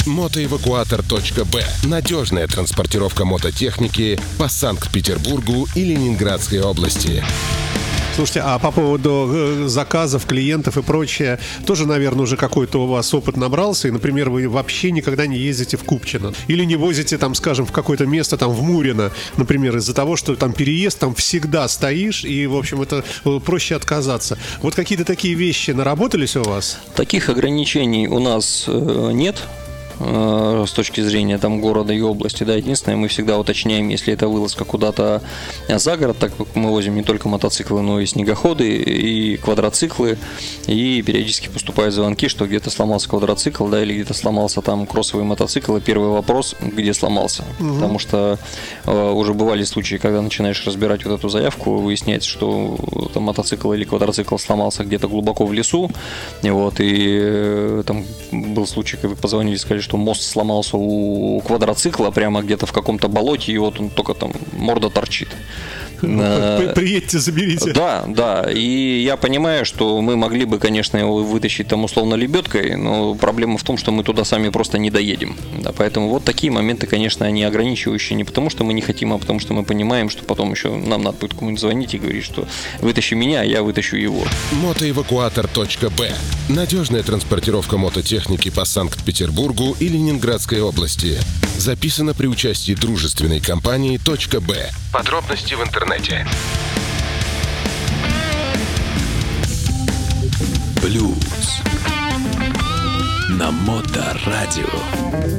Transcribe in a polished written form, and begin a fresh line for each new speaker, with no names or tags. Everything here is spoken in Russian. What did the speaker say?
Мотоэвакуатор.б. Надежная транспортировка мототехники по Санкт-Петербургу и Ленинградской области.
Слушайте, а по поводу заказов, клиентов и прочее, тоже, наверное, уже какой-то у вас опыт набрался, и, например, вы вообще никогда не ездите в Купчино, или не возите, там, скажем, в какое-то место, там, в Мурино, например, из-за того, что там переезд, там всегда стоишь, и, в общем, это проще отказаться. Вот какие-то такие вещи наработались у вас?
Таких ограничений у нас нет. С точки зрения там города и области, да, единственное, мы всегда уточняем, если это вылазка куда-то за город, так как мы возим не только мотоциклы, но и снегоходы, и квадроциклы, и периодически поступают звонки, что где-то сломался квадроцикл, да, или где-то сломался там кроссовый мотоцикл, и первый вопрос, где сломался, потому что уже бывали случаи, когда начинаешь разбирать вот эту заявку, выясняется, что там мотоцикл или квадроцикл сломался где-то глубоко в лесу, и там был случай, когда позвонили, сказали, что мост сломался у квадроцикла прямо где-то в каком-то болоте, и вот он только там морда торчит.
Приедьте, заберите.
Да, и я понимаю, что мы могли бы, конечно, его вытащить там условно лебедкой, но проблема в том, что мы туда сами просто не доедем. Да, поэтому вот такие моменты, конечно, они ограничивающие не потому, что мы не хотим, а потому что мы понимаем, что потом еще нам надо будет кому-нибудь звонить и говорить, что вытащи меня, а я вытащу его.
Мотоэвакуатор.б. Надежная транспортировка мототехники по Санкт-Петербургу и Ленинградской области. Записано при участии дружественной компании .б. Подробности в интернете.
Блюз на Моторадио.